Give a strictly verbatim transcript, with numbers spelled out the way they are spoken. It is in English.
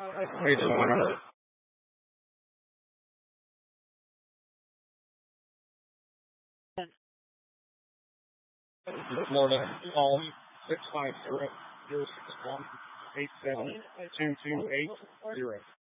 Wait a minute. Florida, call six five zero zero six one eight seven two two eight zero.